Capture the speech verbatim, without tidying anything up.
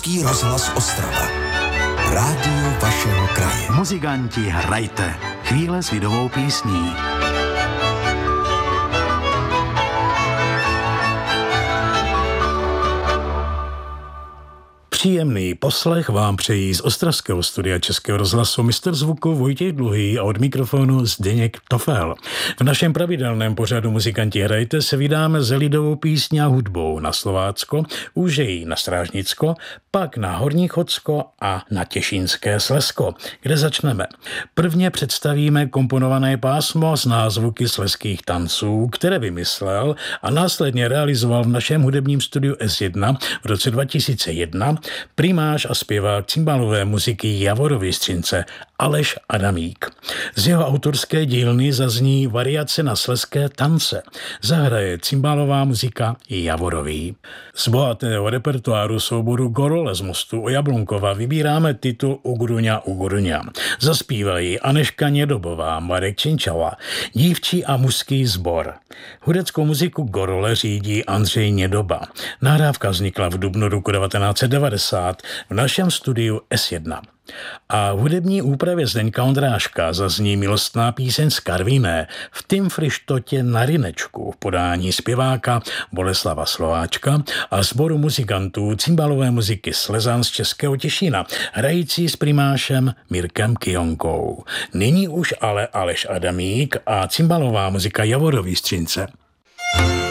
Český rozhlas Ostrava. Rádio vašeho kraje. Muzikanti, hrajte. Chvíle s lidovou písní. Příjemný poslech vám přejí z ostravského studia Českého rozhlasu mistr zvuku Vojtěch Dluhý a od mikrofonu Zdeněk Tofel. V našem pravidelném pořadu Muzikanti hrajte se vydáme s lidovou písní a hudbou na Slovácko, úžeji na Strážnicko, pak na Horní Chodsko a na Těšínské Slezsko, kde začneme. Prvně představíme komponované pásmo z názvuky slezských tanců, které vymyslel a následně realizoval v našem hudebním studiu S jedna v roce dva tisíce jedna primář a zpěvák cimbálové muziky Javorovy Střince Aleš Adamík. Z jeho autorské dílny zazní variace na slezské tance. Zahraje cimbálová muzika Javorový. Z bohatého repertoáru souboru Gorole z Mostu u Jablunkova vybíráme titul Ugruňa Ugruňa. Zaspívají Aneška Nědobová, Marek Činčala, dívčí a mužský sbor. Hudeckou muziku Gorole řídí Andřej Nědoba. Nahrávka vznikla v dubnu roku devatenáct set devadesát v našem studiu S jedna. A v hudební úpravě Zdeňka Ondráška zazní milostná píseň z Karviné v Tým Frištotě na Rinečku v podání zpěváka Boleslava Slováčka a sboru muzikantů cimbálové muziky Slezan z Českého Těšína, hrající s primášem Mirkem Kionkou. Nyní už ale Aleš Adamík a cimbálová muzika Javorovy Střince.